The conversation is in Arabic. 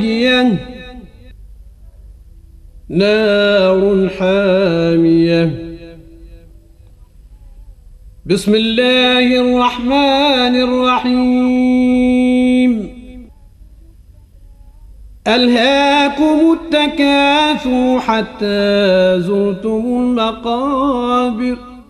نار حامية. بسم الله الرحمن الرحيم. ألهاكم التكاثر حتى زرتم المقابر